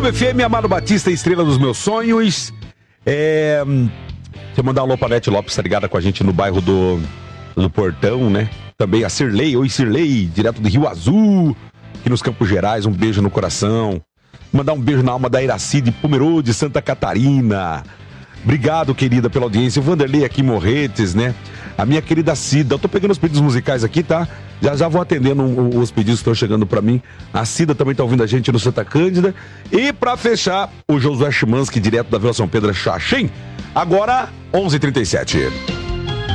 Clube FM, Amado Batista, estrela dos meus sonhos. Deixa eu mandar um alô pra Nete Lopes, tá ligada com a gente no bairro do Portão, né? Também a Cirlei, oi Cirlei, direto do Rio Azul, aqui nos Campos Gerais, um beijo no coração. Mandar um beijo na alma da Iraci de Pomerode, Santa Catarina. Obrigado, querida, pela audiência. O Vanderlei aqui em Morretes, né? A minha querida Cida. Eu tô pegando os pedidos musicais aqui, tá? Já vou atendendo os pedidos que estão chegando pra mim. A Cida também tá ouvindo a gente no Santa Cândida. E pra fechar, o Josué Chimansky, direto da Vila São Pedro, Xaxim. Agora, 11h37.